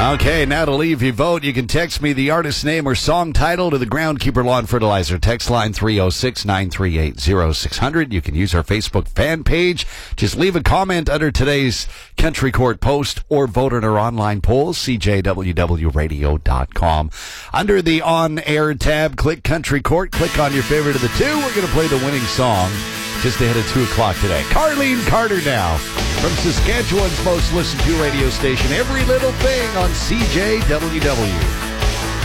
Okay, now to leave your vote, you can text me the artist name or song title to the Groundkeeper Lawn Fertilizer text line 306-938-0600. You can use our Facebook fan page. Just leave a comment under today's Country Court post or vote in our online poll, cjwwradio.com. Under the on-air tab, click Country Court. Click on your favorite of the two. We're going to play the winning song just ahead of 2 o'clock today. Carlene Carter now from Saskatchewan's most listened to radio station, Every Little Thing on CJWW.